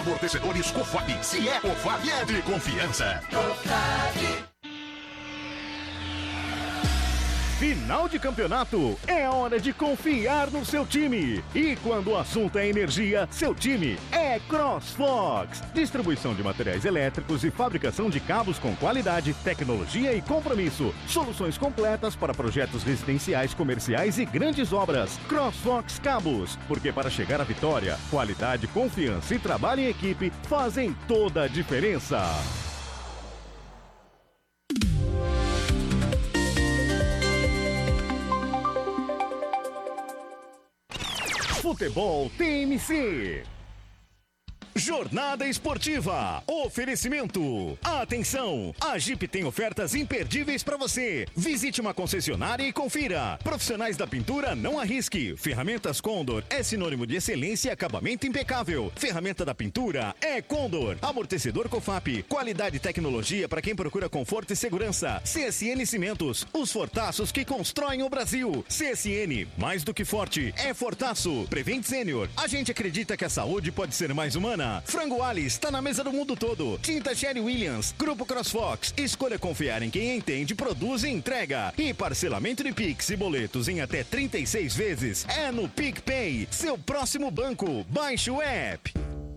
Amortecedores Cofap. Se é Cofap, é de confiança. Final de campeonato, é hora de confiar no seu time. E quando o assunto é energia, seu time é CrossFox. Distribuição de materiais elétricos e fabricação de cabos com qualidade, tecnologia e compromisso. Soluções completas para projetos residenciais, comerciais e grandes obras. CrossFox Cabos, porque para chegar à vitória, qualidade, confiança e trabalho em equipe fazem toda a diferença. Futebol TMC. Jornada Esportiva. Oferecimento. Atenção! A Jeep tem ofertas imperdíveis para você. Visite uma concessionária e confira. Profissionais da pintura, não arrisque. Ferramentas Condor é sinônimo de excelência e acabamento impecável. Ferramenta da pintura é Condor. Amortecedor Cofap. Qualidade e tecnologia para quem procura conforto e segurança. CSN Cimentos. Os fortaços que constroem o Brasil. CSN, mais do que forte, é fortaço. Prevent Sênior. A gente acredita que a saúde pode ser mais humana. Frango Alice está na mesa do mundo todo. Tinta Sherry Williams, Grupo CrossFox. Escolha confiar em quem entende, produz e entrega. E parcelamento de Pix e boletos em até 36 vezes é no PicPay. Seu próximo banco. Baixe o app.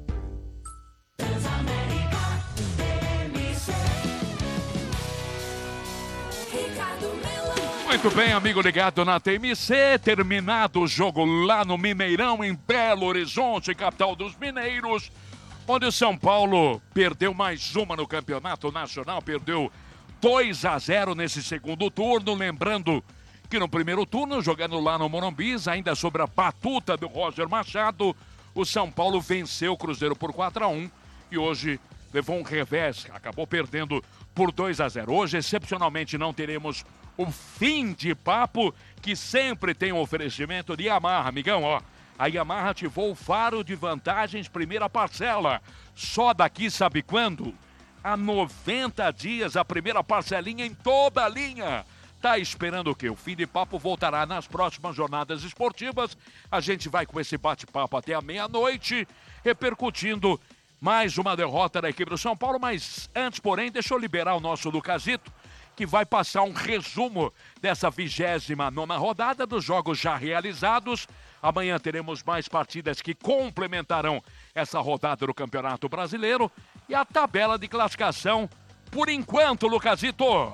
Muito bem, amigo ligado na TMC, terminado o jogo lá no Mineirão, em Belo Horizonte, capital dos mineiros, onde o São Paulo perdeu mais uma no Campeonato Nacional, perdeu 2-0 nesse segundo turno, lembrando que no primeiro turno, jogando lá no Morumbi, ainda sobre a batuta do Roger Machado, o São Paulo venceu o Cruzeiro por 4-1 e hoje levou um revés, acabou perdendo por 2-0. Hoje, excepcionalmente, não teremos o fim de papo, que sempre tem um oferecimento de Yamaha, amigão, ó. A Yamaha ativou o faro de vantagens, primeira parcela. Só daqui, sabe quando? Há 90 dias, a primeira parcelinha em toda a linha. Tá esperando o quê? O fim de papo voltará nas próximas jornadas esportivas. A gente vai com esse bate-papo até a meia-noite, repercutindo mais uma derrota da equipe do São Paulo. Mas antes, porém, deixa eu liberar o nosso Lucasito, que vai passar um resumo dessa 29ª rodada dos jogos já realizados. Amanhã teremos mais partidas que complementarão essa rodada do Campeonato Brasileiro e a tabela de classificação por enquanto, Lucasito.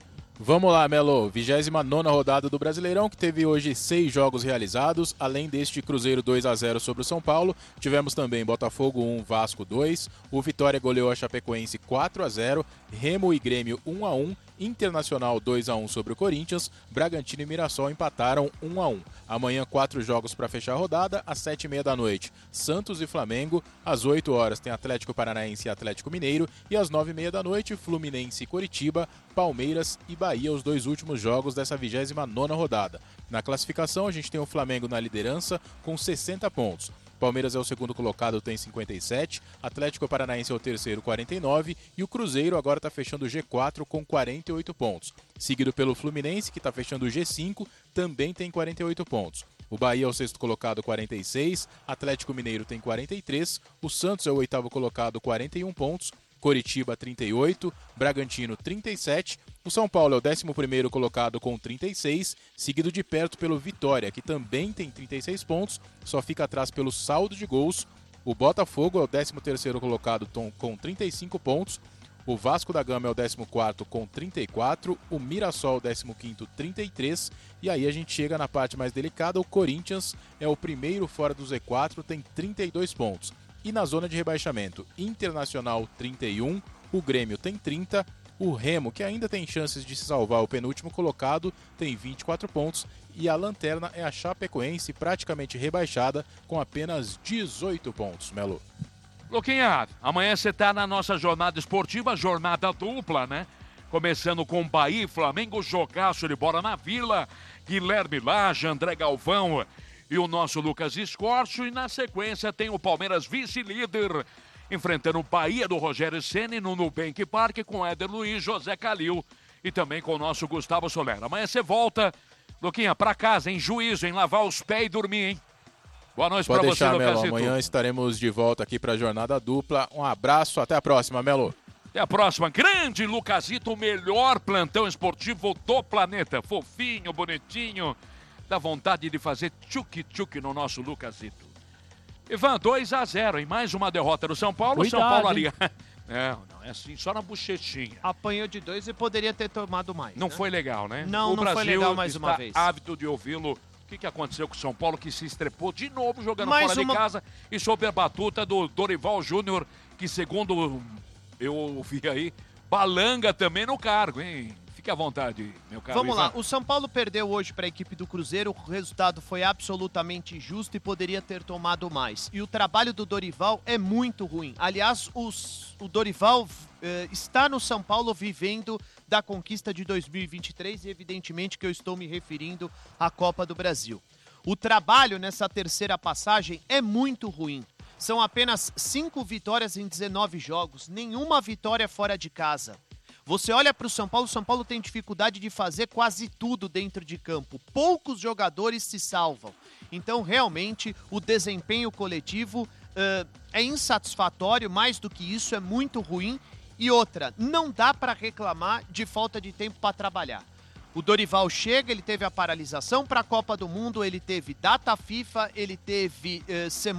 Vamos lá, Melo. 29ª rodada do Brasileirão, que teve hoje 6 jogos realizados. Além deste Cruzeiro 2-0 sobre o São Paulo, tivemos também Botafogo 1, Vasco 2. O Vitória goleou a Chapecoense 4-0. Remo e Grêmio 1-1. Internacional 2-1 sobre o Corinthians. Bragantino e Mirassol empataram 1-1. Amanhã 4 jogos para fechar a rodada. Às 7h30 da noite, Santos e Flamengo. Às 8 horas tem Atlético Paranaense e Atlético Mineiro. E às 9h30 da noite, Fluminense e Coritiba, Palmeiras e Bahia, os 2 últimos jogos dessa 29ª rodada. Na classificação, a gente tem o Flamengo na liderança com 60 pontos. Palmeiras é o segundo colocado, tem 57. Atlético Paranaense é o terceiro, 49. E o Cruzeiro agora está fechando o G4 com 48 pontos. Seguido pelo Fluminense, que está fechando o G5, também tem 48 pontos. O Bahia é o sexto colocado, 46. Atlético Mineiro tem 43. O Santos é o oitavo colocado, 41 pontos. Coritiba 38, Bragantino 37, o São Paulo é o 11º colocado com 36, seguido de perto pelo Vitória, que também tem 36 pontos, só fica atrás pelo saldo de gols. O Botafogo é o 13º colocado com 35 pontos, o Vasco da Gama é o 14º com 34, o Mirassol 15º 33, e aí a gente chega na parte mais delicada, o Corinthians é o primeiro fora do Z4, tem 32 pontos. E na zona de rebaixamento, Internacional 31, o Grêmio tem 30, o Remo, que ainda tem chances de se salvar, o penúltimo colocado, tem 24 pontos, e a lanterna é a Chapecoense, praticamente rebaixada, com apenas 18 pontos, Melo. Luquinha, amanhã você tá na nossa jornada esportiva, jornada dupla, né? Começando com Bahia e Flamengo, jogaço de bola na Vila, Guilherme Lage, André Galvão e o nosso Lucas Escorcio, e na sequência tem o Palmeiras vice-líder, enfrentando o Bahia do Rogério Ceni no Nubank Park com Éder Luiz, José Calil e também com o nosso Gustavo Soler. Amanhã você volta, Luquinha, pra casa, em juízo, em lavar os pés e dormir, hein? Boa noite Pode pra deixar, você, Melo. Lucasito. Amanhã estaremos de volta aqui pra Jornada Dupla. Um abraço, até a próxima, Melo. Até a próxima. Grande Lucasito, o melhor plantão esportivo do planeta. Fofinho, bonitinho. Dá vontade de fazer tchuc-tchuc no nosso Lucasito. Ivan, 2-0, em mais uma derrota do São Paulo. Cuidado, São Paulo ali. hein? Não é assim, só na bochechinha. Apanhou de 2 e poderia ter tomado mais. Não né? foi legal, né? Não, o não Brasil foi legal mais uma está vez. ávido de ouvi-lo. O que aconteceu com o São Paulo, que se estrepou de novo jogando Mais fora uma- de casa e sob a batuta do Dorival Júnior, que segundo eu ouvi aí, balanga também no cargo, hein? Fique à vontade, meu caro Vamos lá, Ivan. o São Paulo perdeu hoje para a equipe do Cruzeiro, o resultado foi absolutamente justo e poderia ter tomado mais. E o trabalho do Dorival é muito ruim. Aliás, o Dorival está no São Paulo vivendo da conquista de 2023 e evidentemente que eu estou me referindo à Copa do Brasil. O trabalho nessa terceira passagem é muito ruim. São apenas 5 vitórias em 19 jogos, nenhuma vitória fora de casa. Você olha para o São Paulo tem dificuldade de fazer quase tudo dentro de campo. Poucos jogadores se salvam. Então, realmente, o desempenho coletivo é insatisfatório, mais do que isso, é muito ruim. E outra, não dá para reclamar de falta de tempo para trabalhar. O Dorival chega, ele teve a paralisação para a Copa do Mundo, ele teve data FIFA, ele teve semana